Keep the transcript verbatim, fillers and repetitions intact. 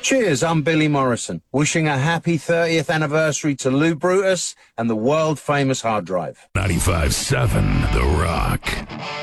Cheers, I'm Billy Morrison, wishing a happy thirtieth anniversary to Lou Brutus and the world-famous hard drive. ninety-five seven The Rock.